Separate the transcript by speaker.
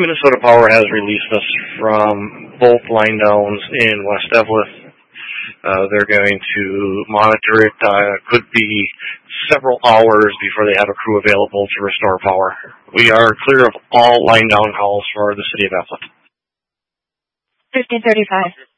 Speaker 1: Minnesota Power has released us from both line downs in West Eveleth. They're going to monitor it. Could be several hours before they have a crew available to restore power. We are clear of all line down calls for the city of Eveleth.
Speaker 2: 1535.